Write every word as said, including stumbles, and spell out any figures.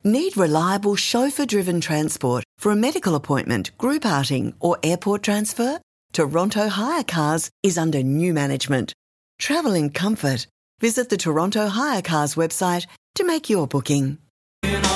Need reliable chauffeur-driven transport for a medical appointment, group outing or airport transfer? Toronto Hire Cars is under new management. Travel in comfort. Visit the Toronto Hire Cars website to make your booking.